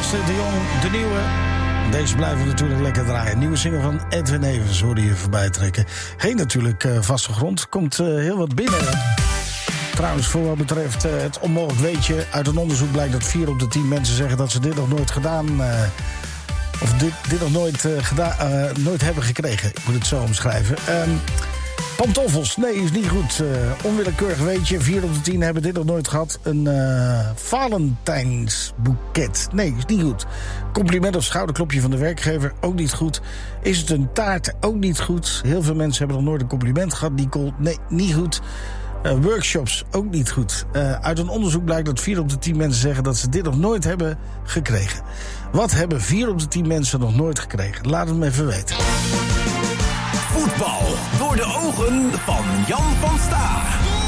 Dexter de Jong, de nieuwe. Deze blijven natuurlijk lekker draaien. Nieuwe single van Edwin Evers hoorde je voorbij trekken. Geen natuurlijk vaste grond. Komt heel wat binnen. Trouwens, voor wat betreft het onmogelijk weetje. Uit een onderzoek blijkt dat 4 op de 10 mensen zeggen dat ze dit nog nooit gedaan. Of dit nog nooit hebben gekregen. Ik moet het zo omschrijven. Pantoffels, nee, is niet goed. Onwillekeurig weetje, 4 op de 10 hebben dit nog nooit gehad. Een Valentijnsboeket, nee, is niet goed. Compliment of schouderklopje van de werkgever, ook niet goed. Is het een taart, ook niet goed. Heel veel mensen hebben nog nooit een compliment gehad, Nicole. Nee, niet goed. Workshops, ook niet goed. Uit een onderzoek blijkt dat 4 op de 10 mensen zeggen dat ze dit nog nooit hebben gekregen. Wat hebben 4 op de 10 mensen nog nooit gekregen? Laat het me even weten. Voetbal door de ogen van Jan van Staar.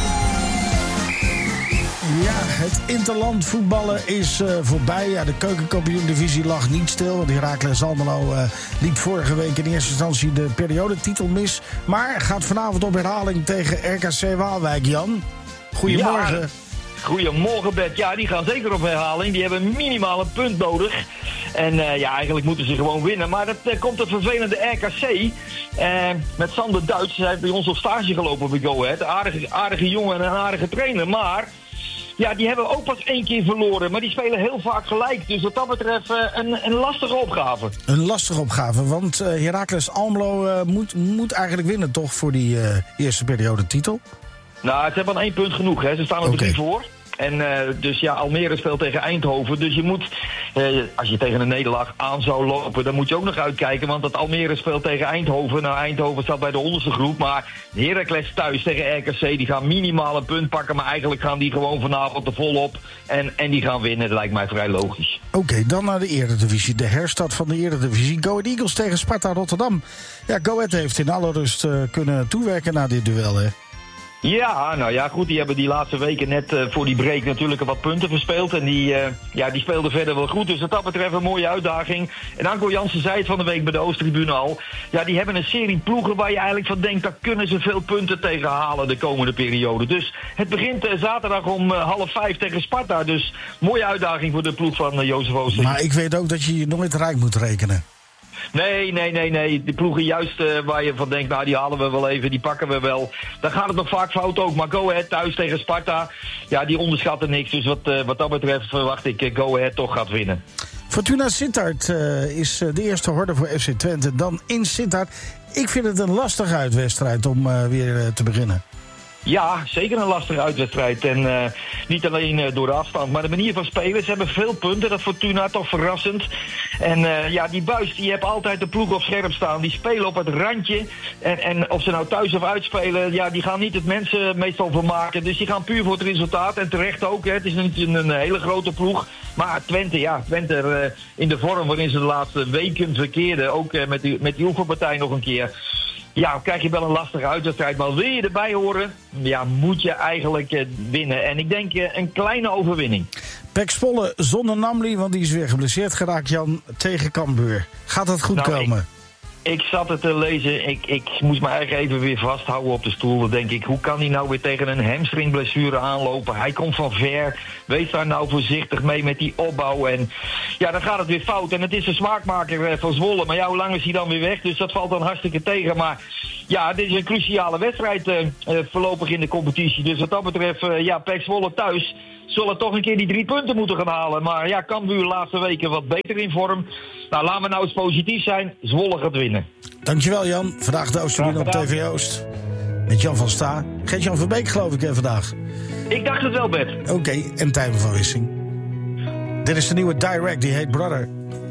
Ja, het interland voetballen is voorbij. Ja, de keukenkampioen-divisie lag niet stil. Want Heracles Almelo liep vorige week in eerste instantie de periodetitel mis. Maar gaat vanavond op herhaling tegen RKC Waalwijk, Jan. Goedemorgen. Ja. Goedemorgen, Bert. Ja, die gaan zeker op herhaling. Die hebben minimaal een punt nodig. En eigenlijk moeten ze gewoon winnen. Maar dat komt het vervelende RKC. Met Sander Duits. Hij heeft bij ons op stage gelopen bij Go Ahead. Aardige jongen en een aardige trainer. Maar ja, die hebben ook pas 1 keer verloren. Maar die spelen heel vaak gelijk. Dus wat dat betreft een lastige opgave. Een lastige opgave. Want Heracles Almelo moet eigenlijk winnen toch voor die eerste periodetitel? Nou, ze hebben aan 1 punt genoeg. Hè. Ze staan er 3 voor. En dus ja, Almere speelt tegen Eindhoven. Dus je moet, als je tegen een nederlaag aan zou lopen, dan moet je ook nog uitkijken. Want dat Almere speelt tegen Eindhoven. Nou, Eindhoven staat bij de onderste groep. Maar Heracles thuis tegen RKC, die gaan minimaal een punt pakken. Maar eigenlijk gaan die gewoon vanavond er volop. En die gaan winnen. Dat lijkt mij vrij logisch. Oké, dan naar de Eredivisie. De herstart van de Eredivisie. Go Ahead Eagles tegen Sparta Rotterdam. Ja, Go Ahead heeft in alle rust kunnen toewerken naar dit duel, hè? Ja, nou ja, goed. Die hebben die laatste weken net voor die break natuurlijk wat punten verspeeld. En die speelden verder wel goed. Dus wat dat betreft een mooie uitdaging. En Anko Jansen zei het van de week bij de Oosttribune al. Ja, die hebben een serie ploegen waar je eigenlijk van denkt, daar kunnen ze veel punten tegen halen de komende periode. Dus het begint zaterdag om 4:30 tegen Sparta. Dus mooie uitdaging voor de ploeg van Jozef Oosting. Maar ik weet ook dat je nooit rijk moet rekenen. Nee. Die ploegen juist waar je van denkt, nou die halen we wel even, die pakken we wel. Dan gaat het nog vaak fout ook. Maar Go Ahead thuis tegen Sparta, ja, die onderschatten niks. Dus wat dat betreft verwacht ik Go Ahead toch gaat winnen. Fortuna Sittard is de eerste horde voor FC Twente. Dan in Sittard. Ik vind het een lastige uitwedstrijd om weer te beginnen. Ja, zeker een lastige uitwedstrijd. En niet alleen door de afstand, maar de manier van spelen. Ze hebben veel punten, dat Fortuna toch verrassend. En die Buis, die heeft altijd de ploeg op scherp staan. Die spelen op het randje. En of ze nou thuis of uitspelen, ja, die gaan niet het mensen meestal vermaken. Dus die gaan puur voor het resultaat. En terecht ook, hè. Het is niet een hele grote ploeg. Maar Twente in de vorm waarin ze de laatste weken verkeerden. Ook met die oefenpartij nog een keer. Ja, krijg je wel een lastige uitwedstrijd. Maar wil je erbij horen, ja, moet je eigenlijk winnen. En ik denk een kleine overwinning. PEC Zwolle zonder Namli, want die is weer geblesseerd geraakt, Jan, tegen Cambuur. Gaat dat goed komen? Ik zat het te lezen. Ik moest me eigenlijk even weer vasthouden op de stoel. Dan denk ik, hoe kan hij nou weer tegen een hamstringblessure aanlopen? Hij komt van ver. Wees daar nou voorzichtig mee met die opbouw. En ja, dan gaat het weer fout. En het is een smaakmaker van Zwolle. Maar ja, hoe lang is hij dan weer weg? Dus dat valt dan hartstikke tegen. Maar ja, dit is een cruciale wedstrijd voorlopig in de competitie. Dus wat dat betreft, PEC Zwolle thuis zullen toch een keer die 3 punten moeten gaan halen. Maar ja, Cambuur de laatste weken wat beter in vorm. Nou, laten we nou eens positief zijn. Zwolle gaat winnen. Dankjewel, Jan. Vandaag de Oosttribune op TV Oost. Met Jan van Sta. Gert-Jan Verbeek geloof ik vandaag. Ik dacht het wel, Bert. Oké, en Tijmen van Wissing. Dit is de nieuwe Direct, die heet Brother.